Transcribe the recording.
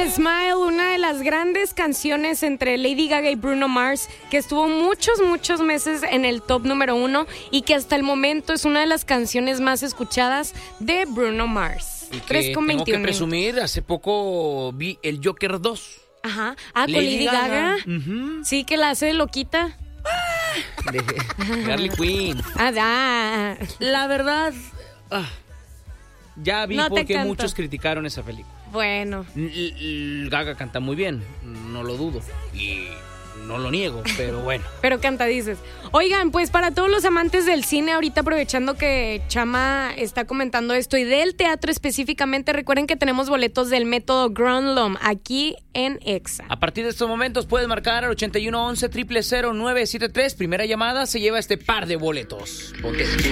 the Smile, una de las grandes canciones entre Lady Gaga y Bruno Mars, que estuvo muchos meses en el top número 1 y que hasta el momento es una de las canciones más escuchadas de Bruno Mars. Y que tengo que presumir, hace poco vi el Joker 2. Ajá. Ah, con Lady Gaga. Uh-huh. Sí, que la hace de loquita. De Harley Quinn. La verdad. Ya vi no por qué muchos criticaron esa película. Bueno. Gaga canta muy bien, no lo dudo. Y no lo niego, pero bueno. Pero canta, dices. Oigan, pues para todos los amantes del cine, ahorita aprovechando que Chama está comentando esto y del teatro específicamente, recuerden que tenemos boletos del método Gronlom aquí en Exa. A partir de estos momentos puedes marcar al 8111-000-973. Primera llamada se lleva este par de boletos. Ponte.